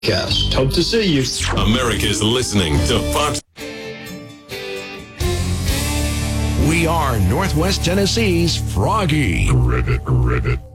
Cast. Hope to see you. America's listening to Fox. We are Northwest Tennessee's Froggy. Ribbit.